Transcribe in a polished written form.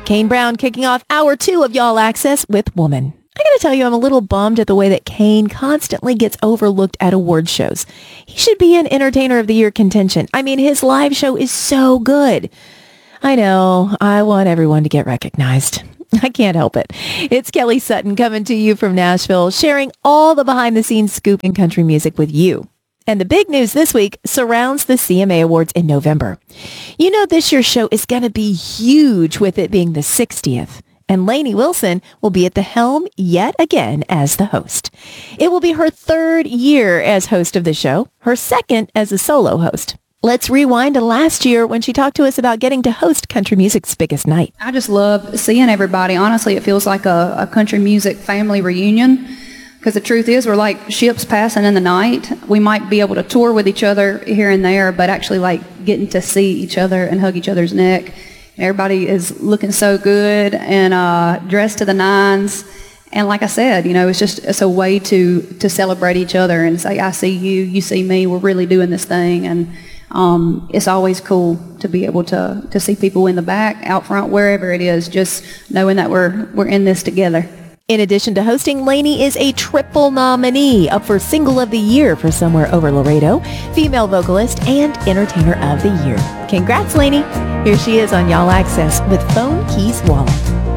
Kane Brown kicking off hour 2 of Y'all Access with Woman. I gotta tell you, I'm a little bummed at the way that Kane constantly gets overlooked at award shows. He should be in Entertainer of the Year contention. I mean, his live show is so good. I know, I want everyone to get recognized. I can't help it. It's Kelly Sutton coming to you from Nashville, sharing all the behind-the-scenes scoop in country music with you. And the big news this week surrounds the CMA Awards in November. You know, this year's show is going to be huge with it being the 60th. And Lainey Wilson will be at the helm yet again as the host. It will be her 3rd year as host of the show, her 2nd as a solo host. Let's rewind to last year when she talked to us about getting to host country music's biggest night. I just love seeing everybody. Honestly, it feels like a country music family reunion. Because the truth is, we're like ships passing in the night. We might be able to tour with each other here and there, but actually like getting to see each other and hug each other's neck. Everybody is looking so good and dressed to the nines. And like I said, you know, it's a way to celebrate each other and say, I see you, you see me, we're really doing this thing. And it's always cool to be able to see people in the back, out front, wherever it is, just knowing that we're in this together. In addition to hosting, Lainey is a triple nominee, up for Single of the Year for Somewhere Over Laredo, Female Vocalist, and Entertainer of the Year. Congrats, Lainey. Here she is on Y'all Access with Phone Keys Wallet.